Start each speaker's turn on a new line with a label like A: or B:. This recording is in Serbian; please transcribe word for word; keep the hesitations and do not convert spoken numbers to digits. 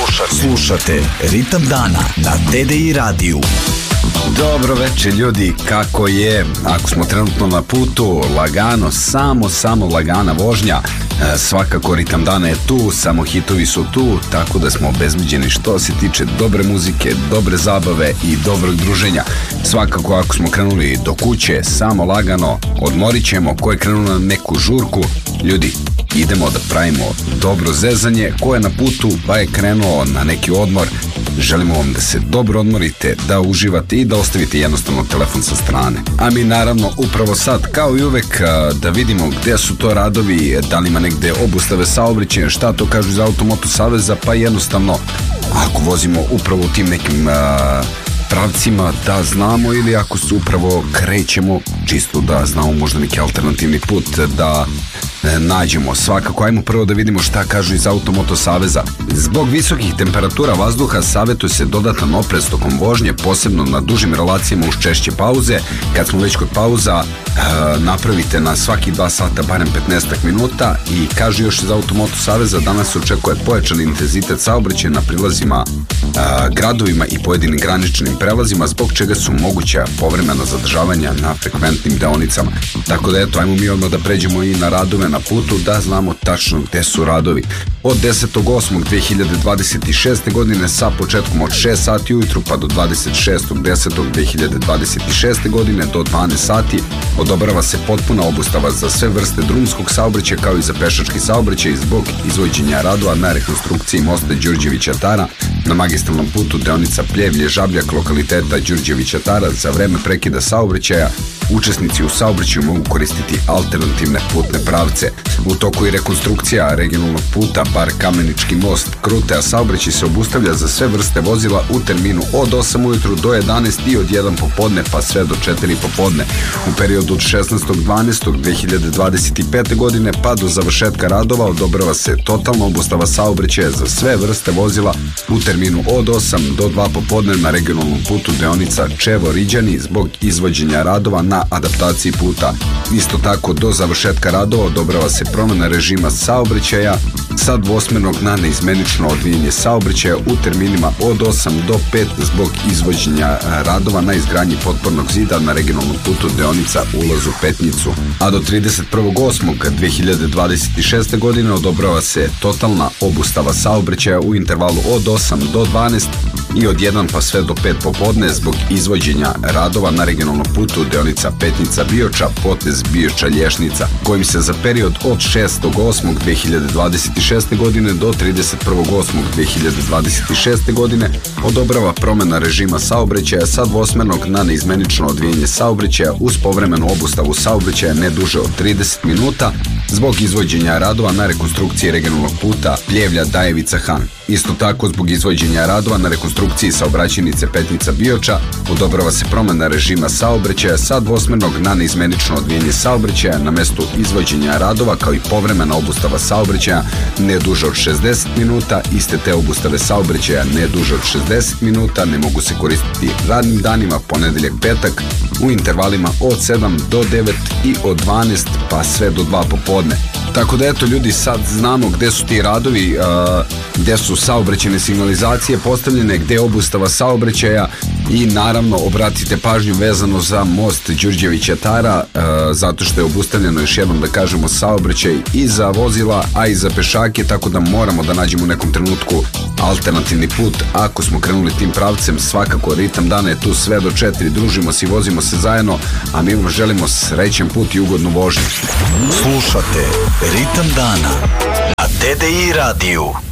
A: Slušate, slušate Ritam dana na D D I radiju.
B: Dobro večer ljudi, kako je? Ako smo trenutno na putu, lagano, samo, samo lagana vožnja. E, svakako Ritam dana je tu, samo hitovi su tu, tako da smo obezbeđeni što se tiče dobre muzike, dobre zabave i dobrog druženja. Svakako ako smo krenuli do kuće, samo lagano, odmorit ćemo. Ko je krenuo na neku žurku, ljudi, idemo da pravimo dobro zezanje. Ko je na putu pa je krenuo na neki odmor, želimo vam da se dobro odmorite, da uživate i da ostavite jednostavno telefon sa strane. A mi naravno upravo sad, kao i uvek, da vidimo gde su to radovi, da li ima negde obustave saobraćaja, šta to kažu iz Automoto saveza, pa jednostavno ako vozimo upravo u tim nekim a, pravcima da znamo, ili ako se upravo krećemo čisto da znamo možda neki alternativni put da e, nađemo. Svakako ajmo prvo da vidimo šta kažu iz Automoto saveza. Zbog visokih temperatura vazduha savjetuje se dodatan oprez tokom vožnje, posebno na dužim relacijama uz češće pauze. Kad smo već kod pauza, e, napravite na svaki dva sata barem petnaest minuta. I kaže još iz Automoto saveza, danas se očekuje pojačan intenzitet saobraćaja na prilazima a, gradovima i pojedinim graničnim prelazima, zbog čega su moguća povremena zadržavanja na frekventnim deonicama. Tako da eto, ajmo mi odmah da pređemo i na radove na putu, da znamo tačno gde su radovi. Od desetog osmog dve hiljade dvadeset šeste godine sa početkom od šest sati ujutru pa do dvadeset šestog desetog dve hiljade dvadeset šeste godine do dvanaest sati odobrava se potpuna obustava za sve vrste drumskog saobraćaja kao i za pešački saobraćaj zbog izvođenja radova na rekonstrukciji mosta Đurđevića Tara na magistralnom putu deonica Pljevlje-Žabljak lokaliteta Đurđevića Tara. Za vreme prekida saobraćaja učesnici u saobraćaju mogu koristiti alternativne putne pravce. U toku je rekonstrukcija regionalnog puta Bar Kamenički most Krute, a saobraćaj se obustavlja za sve vrste vozila u terminu od osam ujutru do jedanaest i od jedan popodne pa sve do četiri popodne. U periodu od šesnaestog dvanaestog dve hiljade dvadeset pete godine pa do završetka radova odobrava se totalna obustava saobraćaja za sve vrste vozila u terminu od osam do dva popodne na regionalnom putu deonica Čevo-Riđani zbog izvođenja radova na adaptaciji puta. Isto tako do završetka radova odobrava se promena režima saobraćaja sa dvosmernog na neizmenično odvijanje saobraćaja u terminima od osam do pet zbog izvođenja radova na izgradnji potpornog zida na regionalnom putu deonica Ulaz u Petnicu. A do trideset prvog osmog dve hiljade dvadeset šeste godine odobrava se totalna obustava saobraćaja u intervalu od osam do dvanaest i od jedan pa sve do pet popodne zbog izvođenja radova na regionalnom putu deonica Petnica-Bioča, potez Bioča-Lješnica, kojim se za period od šestog osmog dve hiljade dvadeset šeste godine do trideset prvog osmog dve hiljade dvadeset šeste godine odobrava promena režima saobraćaja sa dvosmernog na neizmenično odvijanje saobraćaja uz povremenu obustavu saobraćaja ne duže od trideset minuta zbog izvođenja radova na rekonstrukciji regionalnog puta Pljevlja-Dajevica-Han. Isto tako, zbog izvođenja radova na rekonstrukciji saobraćajnice Petnica-Bioča odobrava se promena režima saobraćaja sa dvosmernog na neizmenično odvijanje saobraćaja na mestu izvođenja radova kao i povremena obustava saobraćaja ne duže od šezdeset minuta. Iste te obustave saobraćaja ne duže od šezdeset minuta ne mogu se koristiti radnim danima ponedeljak, petak u intervalima od sedam do devet i od dvanaest pa sve do dva popodne. Tako da eto ljudi, sad znamo gde su ti radovi, uh, gde su saobraćajne signalizacije postavljene, gde je obustava saobraćaja i naravno obratite pažnju vezano za most Đurđevića Tara, uh, zato što je obustavljeno, još jednom da kažemo, saobraćaj i za vozila, a i za pešake, tako da moramo da nađemo u nekom trenutku alternativni put. Ako smo krenuli tim pravcem, svakako Ritam dana je tu sve do četiri, družimo se i vozimo se zajedno, a mi vam želimo srećan put i ugodnu vožnju.
A: Slušate Ritam dana na D D I radiju.